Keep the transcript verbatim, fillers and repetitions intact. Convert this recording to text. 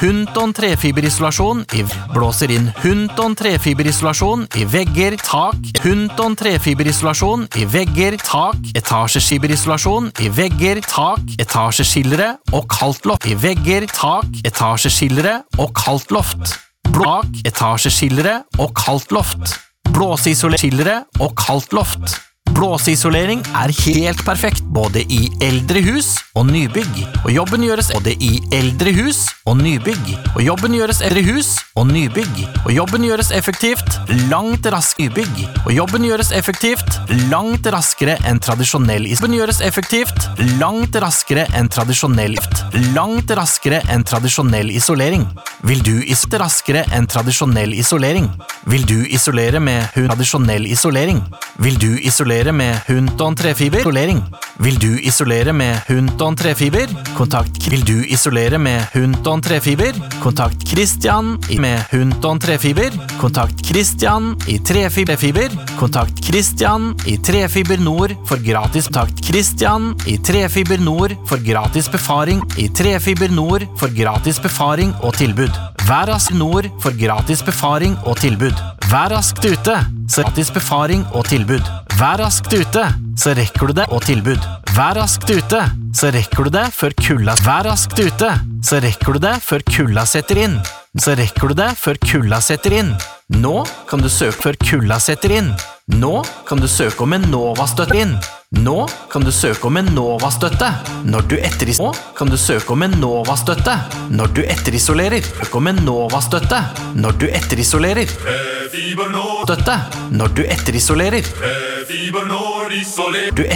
Hunton trefiberisolasjon i blåser inn Hunton trefiberisolasjon i vegger, tak, Hunton trefiberisolasjon i vegger, tak, etasjeskiberisolasjon i vegger, tak, etasjeskillere og kaldtloft i vegger, tak, etasjeskillere og kaldtloft. Blåk, etasjeskillere og kaldtloft. Blåseisolere og kaldtloft. Blåseisolering er helt perfekt både i eldre hus og nybygg, og jobben gjøres både i eldre hus og nybygg, og jobben gjøres eldre hus og nybygg, og jobben gjøres effektivt langt raskere nybygg, og jobben gjøres effektivt langt raskere enn tradisjonell jobben gjøres effektivt langt raskere enn tradisjonell langt raskere enn tradisjonell isolering. Vil du isolere raskere enn tradisjonell isolering? Vil du isolere med tradisjonell isolering? Vil du isolere med Hunton trefiber isolering? Vil du isolere med Hunton trefiber? Kontakt Vil du isolere med Hunton trefiber? Kontakt Christian i med Hunton trefiber. Kontakt Christian i trefiber. Kontakt Christian i Trefiber Nord for gratis kontakt Christian i Trefiber Nord for gratis befaring i Trefiber Nord for gratis befaring og tilbud. Vær raskt nord for gratis befaring og tilbud. Vær raskt ute, så gratis befaring og tilbud. Vær raskt ute, så rekker du det og tilbud. Vær raskt ute, så rekker du det før kulda Vær raskt ute, så rekker du det før kulda setter inn. Så rekker du det før kulda setter inn. Nå kan du søke før kulda setter inn. Nå kan du søke om en Nova-støtte inn. Nå kan du søke om en Nova-støtte. Når du etteris Nå kan du søke om en Nova-støtte. Når du etterisolerer. Søk om en Nova-støtte. Når du etterisolerer. Støtte. Når du etterisolerer. Du